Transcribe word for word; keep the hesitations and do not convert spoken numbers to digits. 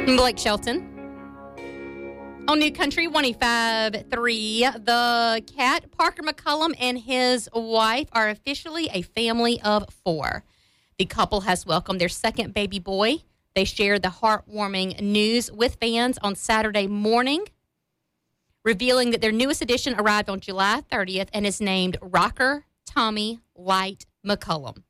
Blake Shelton. On New Country one oh five point three, the cat Parker McCullum and his wife are officially a family of four. The couple has welcomed their second baby boy. They shared the heartwarming news with fans on Saturday morning, revealing that their newest addition arrived on July thirtieth and is named Rocker Tommy Light McCullum.